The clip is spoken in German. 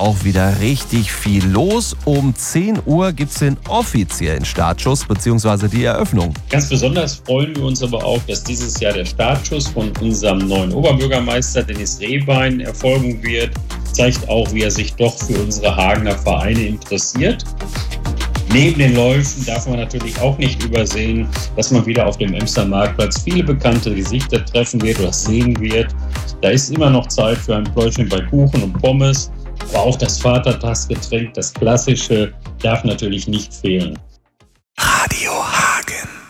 auch wieder richtig viel los. Um 10 Uhr gibt es den offiziellen Startschuss bzw. die Eröffnung. Ganz besonders freuen wir uns aber auch, dass dieses Jahr der Startschuss von unserem neuen Oberbürgermeister Dennis Rehbein erfolgen wird. Zeigt auch, wie er sich doch für unsere Hagener Vereine interessiert. Neben den Läufen darf man natürlich auch nicht übersehen, dass man wieder auf dem Emster Marktplatz viele bekannte Gesichter treffen wird oder sehen wird. Da ist immer noch Zeit für ein Pläuschchen bei Kuchen und Pommes. Aber auch das Vatertagsgetränk, das klassische, darf natürlich nicht fehlen. Radio Hagen.